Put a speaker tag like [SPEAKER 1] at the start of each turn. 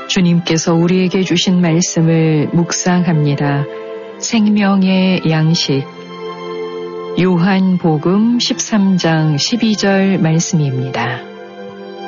[SPEAKER 1] 주님께서 우리에게 주신 말씀을 묵상합니다. 생명의 양식. 요한복음 13장 12절 말씀입니다.